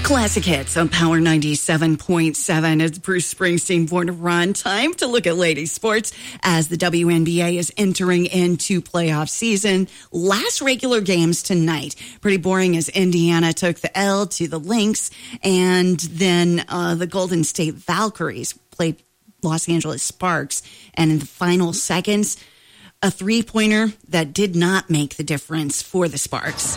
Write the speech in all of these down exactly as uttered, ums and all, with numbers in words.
Classic Hits on Power ninety-seven point seven. It's Bruce Springsteen, Born to Run. Time to look at ladies sports as the W N B A is entering into playoff season. Last regular games tonight. Pretty boring as Indiana took the L to the Lynx, and then uh, the Golden State Valkyries played Los Angeles Sparks. And in the final seconds, a three-pointer that did not make the difference for the Sparks.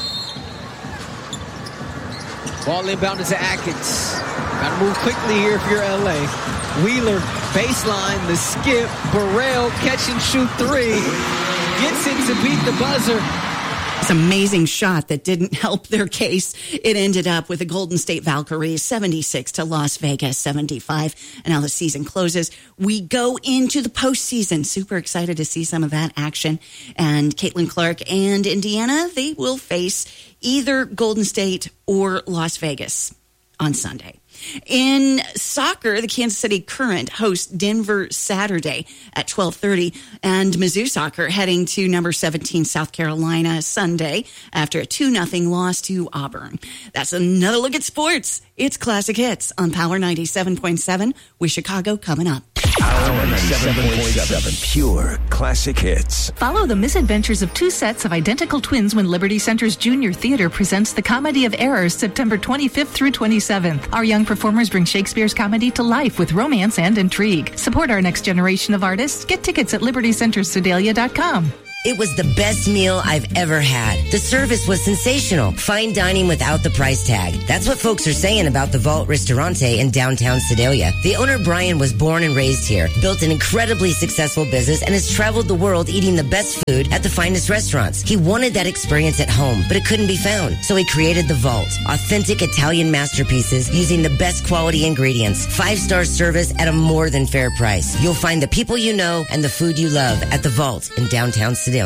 Ball inbounded to Atkins. Got to move quickly here if you're L A. Wheeler, baseline, the skip. Burrell, catch and shoot three. Gets it to beat the buzzer. It's an amazing shot that didn't help their case. It ended up with the Golden State Valkyries seventy-six to Las Vegas seventy-five. And now the season closes. We go into the postseason. Super excited to see some of that action. And Caitlin Clark and Indiana, they will face either Golden State or Las Vegas on Sunday. In soccer, the Kansas City Current hosts Denver Saturday at twelve thirty, and Mizzou Soccer heading to number seventeen South Carolina Sunday after a two nothing loss to Auburn. That's another look at sports. It's Classic Hits on Power ninety-seven point seven with Chicago coming up. Power ninety-seven point seven, pure classic hits. Follow the misadventures of two sets of identical twins when Liberty Center's Junior Theater presents The Comedy of Errors September twenty-fifth through twenty-seventh. Our young performers bring Shakespeare's comedy to life with romance and intrigue. Support our next generation of artists. Get tickets at liberty center sedalia dot com. It was the best meal I've ever had. The service was sensational. Fine dining without the price tag. That's what folks are saying about the Vault Ristorante in downtown Sedalia. The owner, Brian, was born and raised here, built an incredibly successful business, and has traveled the world eating the best food at the finest restaurants. He wanted that experience at home, but it couldn't be found. So he created the Vault. Authentic Italian masterpieces using the best quality ingredients. Five-star service at a more than fair price. You'll find the people you know and the food you love at the Vault in downtown Sedalia.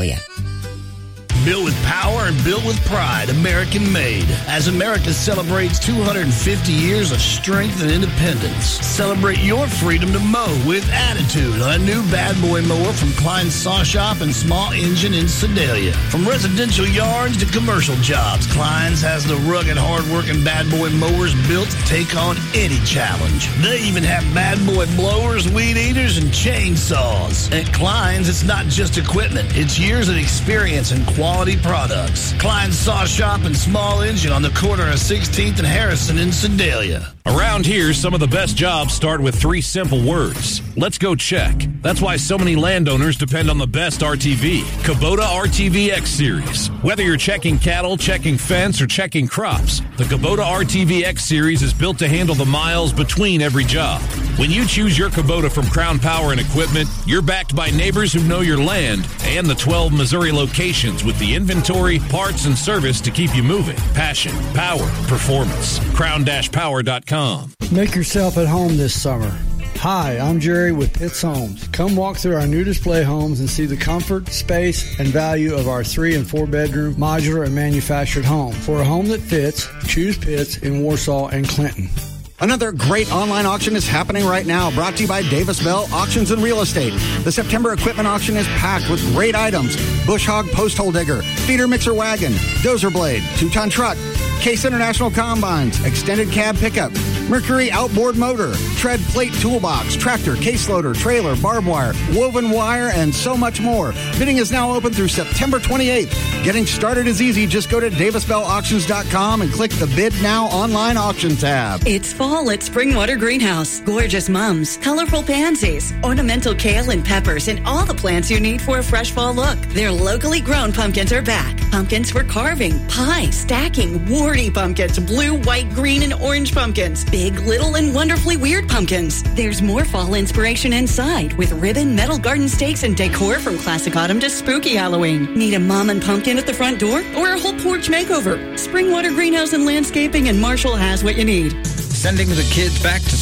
Built with power and built with pride, American made. As America celebrates two hundred fifty years of strength and independence, celebrate your freedom to mow with attitude on a new Bad Boy mower from Klein's Saw Shop and Small Engine in Sedalia. From residential yards to commercial jobs, Klein's has the rugged, hard-working Bad Boy mowers built to take on any challenge. They even have Bad Boy blowers, weed eaters, and chainsaws. At Klein's, it's not just equipment. It's years of experience and quality. Quality products. Klein's Saw Shop and Small Engine on the corner of sixteenth and Harrison in Sedalia. Around here, some of the best jobs start with three simple words. Let's go check. That's why so many landowners depend on the best R T V. Kubota R T V X Series. Whether you're checking cattle, checking fence, or checking crops, the Kubota R T V X Series is built to handle the miles between every job. When you choose your Kubota from Crown Power and Equipment, you're backed by neighbors who know your land and the twelve Missouri locations with the inventory, parts, and service to keep you moving. Passion, power, performance. crown dash power dot com. Make yourself at home this summer. Hi, I'm Jerry with Pitts Homes. Come walk through our new display homes and see the comfort, space, and value of our three and four bedroom modular and manufactured home. For a home that fits, choose Pitts in Warsaw and Clinton. Another great online auction is happening right now, brought to you by Davis Bell Auctions and Real Estate. The September equipment auction is packed with great items. Bush hog post hole digger, feeder mixer wagon, dozer blade, two-ton truck, Case International Combines, extended cab pickup, Mercury outboard motor, tread plate toolbox, tractor, case loader, trailer, barbed wire, woven wire, and so much more. Bidding is now open through September twenty-eighth. Getting started is easy. Just go to davis bell auctions dot com and click the Bid Now online auction tab. It's fall at Springwater Greenhouse. Gorgeous mums, colorful pansies, ornamental kale and peppers, and all the plants you need for a fresh fall look. Their locally grown pumpkins are back. Pumpkins for carving, pie, stacking, warty pumpkins, blue, white, green, and orange pumpkins, big, little, and wonderfully weird pumpkins. There's more fall inspiration inside with ribbon, metal garden stakes, and decor from classic autumn to spooky Halloween. Need a mom and pumpkin at the front door or a whole porch makeover? Springwater Greenhouse and Landscaping in Marshall has what you need. Sending the kids back to school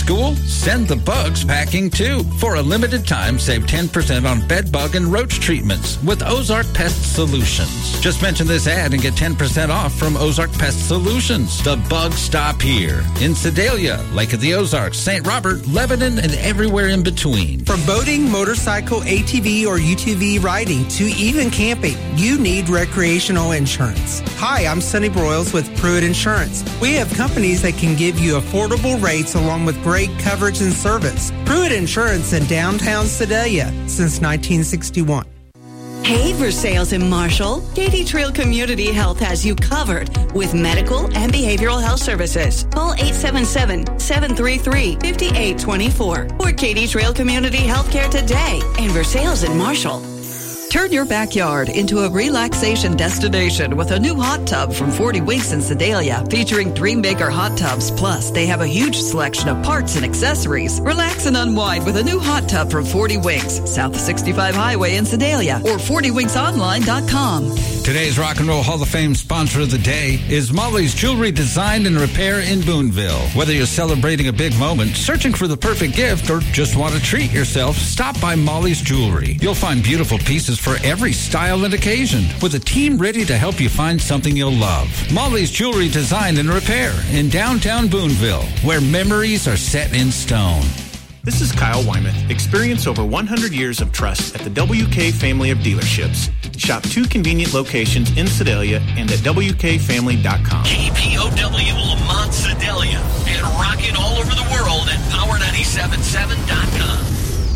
school? Send the bugs packing too. For a limited time, save ten percent on bed bug and roach treatments with Ozark Pest Solutions. Just mention this ad and get ten percent off from Ozark Pest Solutions. The bugs stop here. In Sedalia, Lake of the Ozarks, Saint Robert, Lebanon, and everywhere in between. From boating, motorcycle, A T V, or U T V riding to even camping, you need recreational insurance. Hi, I'm Sonny Broyles with Pruitt Insurance. We have companies that can give you affordable rates along with great coverage and service. Pruitt Insurance in downtown Sedalia since nineteen sixty-one. Hey, Versailles in Marshall, Katy Trail Community Health has you covered with medical and behavioral health services. Call eight seven seven, seven three three, five eight two four or Katy Trail Community Healthcare today in Versailles in Marshall. Turn your backyard into a relaxation destination with a new hot tub from forty Winks in Sedalia, featuring Dreammaker hot tubs. Plus, they have a huge selection of parts and accessories. Relax and unwind with a new hot tub from forty Winks, South sixty-five Highway in Sedalia, or forty winks online dot com. Today's Rock and Roll Hall of Fame sponsor of the day is Molly's Jewelry Design and Repair in Boonville. Whether you're celebrating a big moment, searching for the perfect gift, or just want to treat yourself, stop by Molly's Jewelry. You'll find beautiful pieces for every style and occasion, with a team ready to help you find something you'll love. Molly's Jewelry Design and Repair in downtown Boonville, where memories are set in stone. This is Kyle Wyman. Experience over one hundred years of trust at the W K family of dealerships. Shop two convenient locations in Sedalia and at W K family dot com. K P O W Lamont Sedalia and rocking all over the world at power nine seven seven dot